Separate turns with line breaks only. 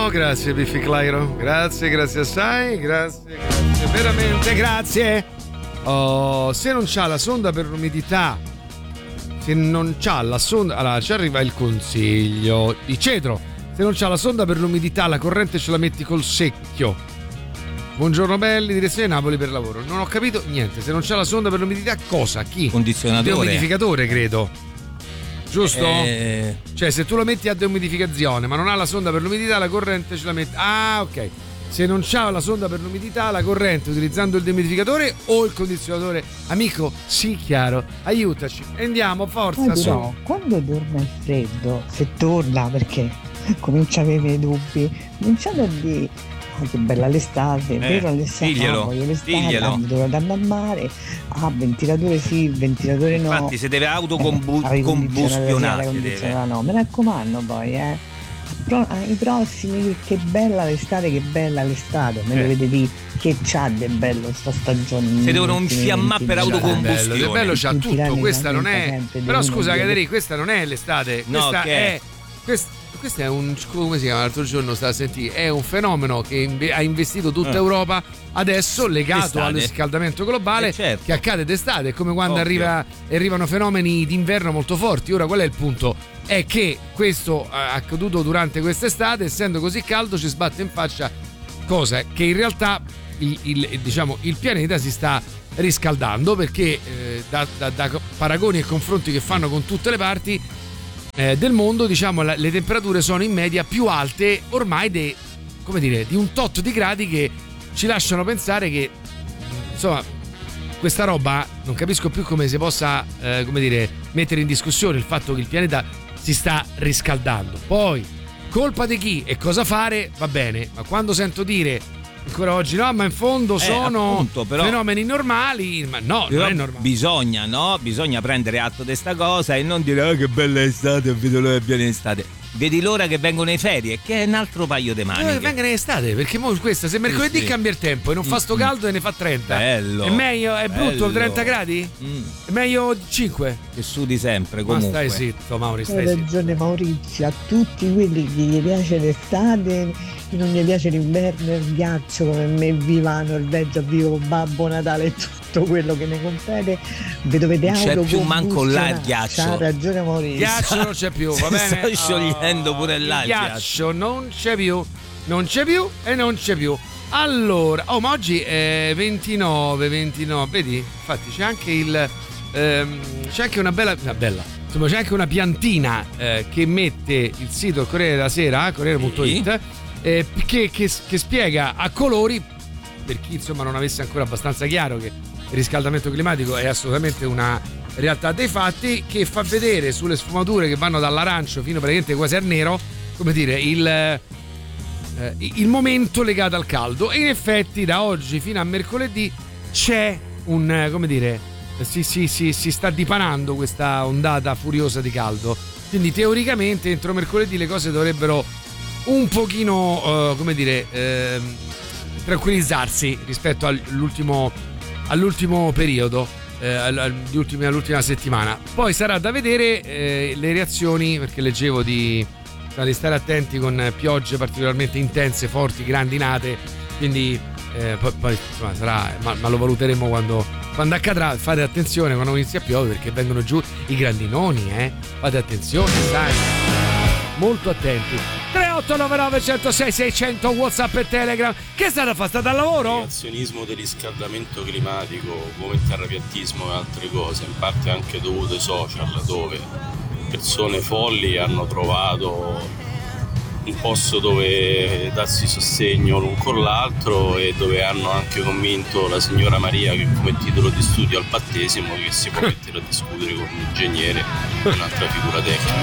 grazie Biffy Clyro, grazie assai, grazie veramente, grazie. Oh, se non c'ha la sonda per l'umidità, se non c'ha la sonda, allora ci arriva il consiglio di Cedro, se non c'ha la sonda per l'umidità, la corrente ce la metti col secchio. Buongiorno belli, direzione Napoli per lavoro. Non ho capito niente, se non c'ha la sonda per l'umidità cosa? Chi?
Condizionatore.
Deumidificatore credo. Giusto? Cioè se tu lo metti a deumidificazione ma non ha la sonda per l'umidità, la corrente ce la metti. Ah, ok. Se non c'ha la sonda per l'umidità, la corrente utilizzando il deumidificatore o il condizionatore. Amico, sì, chiaro, aiutaci. Andiamo, forza, su.
Però, quando torna il freddo, se torna, perché comincia a avere dubbi, cominciate a dire che bella l'estate, vero l'estate, voglio l'estate, devo andare al mare, ventilatore sì, ventilatore no.
Infatti si deve autocombustionare.
No, mi raccomando poi, i prossimi, che bella l'estate, me ne vede di che c'ha di bello sta stagione.
Si devono infiammare per autocombustione.
Di bello c'ha tutto, questa non è. Però scusa Caterina, questa non è l'estate, questa è. Questo è un, come si chiama, l'altro giorno stava a sentire, è un fenomeno che ha investito tutta Europa adesso, legato al riscaldamento globale, certo, che accade d'estate. È come quando arrivano fenomeni d'inverno molto forti. Ora qual è il punto? È che questo è accaduto durante quest'estate, essendo così caldo ci sbatte in faccia cosa che in realtà il pianeta si sta riscaldando, perché da paragoni e confronti che fanno con tutte le parti del mondo, diciamo, le temperature sono in media più alte ormai di un tot di gradi, che ci lasciano pensare che insomma questa roba non capisco più come si possa mettere in discussione il fatto che il pianeta si sta riscaldando. Poi colpa di chi e cosa fare va bene, ma quando sento dire ancora oggi ma in fondo sono
appunto, però,
fenomeni normali, ma no, non è normale.
Bisogna prendere atto di sta cosa e non dire che bella estate, vedo l'ora che viene estate. Vedi l'ora che vengono le ferie, che è un altro paio di maniche.
Vengono in estate, perché mo questa, se mercoledì cambia il tempo e non fa sto caldo e ne fa 30,
bello,
è meglio, è brutto 30 gradi? È meglio 5?
Che sudi sempre comunque.
Ma stai zitto, Mauri, stai
zitto. Hai ragione Maurizio, a tutti quelli che gli piace l'estate, che non gli piace l'inverno e il ghiaccio, come me, viva la Norvegia, vivo Babbo Natale e tutto quello che ne compete, vi dovete
autocombustionare. Non c'è più manco là il ghiaccio.
Ha ragione Maurizio.
Ghiaccio non c'è più, va bene?
Sto sciogliendo pure là
il ghiaccio. Non c'è più e non c'è più. Allora, ma oggi è 29, vedi? Infatti c'è anche c'è anche una bella, insomma c'è anche una piantina che mette il sito Corriere della Sera, Corriere.it, che spiega a colori, per chi insomma non avesse ancora abbastanza chiaro che il riscaldamento climatico è assolutamente una realtà dei fatti, che fa vedere sulle sfumature che vanno dall'arancio fino praticamente quasi al nero, come dire, il momento legato al caldo. E in effetti da oggi fino a mercoledì c'è un, come dire, si sta dipanando questa ondata furiosa di caldo, quindi teoricamente entro mercoledì le cose dovrebbero un pochino tranquillizzarsi rispetto all'ultimo periodo, all'ultima settimana. Poi sarà da vedere le reazioni, perché leggevo di stare attenti con piogge particolarmente intense, forti, grandinate, quindi poi insomma sarà, ma lo valuteremo quando accadrà. Fate attenzione quando inizia a piovere, perché vengono giù i grandinoni, fate attenzione, sai, molto attenti. 3899 106 600 WhatsApp e Telegram. Che è stata fatta dal lavoro?
L'azionismo del riscaldamento climatico, come il terrapiattismo e altre cose, in parte anche dovuto ai social, dove persone folli hanno trovato un posto dove darsi sostegno l'un con l'altro, e dove hanno anche convinto la signora Maria, che come titolo di studio al battesimo, che si può mettere a discutere con un ingegnere, un'altra figura tecnica.